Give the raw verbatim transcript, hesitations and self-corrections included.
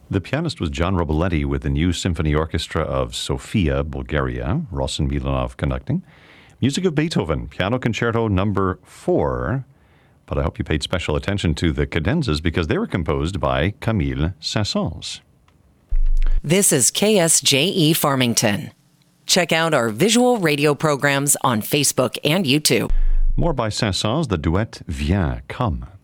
The pianist was John Roboletti with the New Symphony Orchestra of Sofia, Bulgaria, Rossen Milanov conducting. Music of Beethoven, Piano Concerto number four. But I hope you paid special attention to the cadenzas because they were composed by Camille Saint-Saëns. This is K S J E Farmington. Check out our visual radio programs on Facebook and YouTube. More by Saint-Saëns, the duet Viens, Come.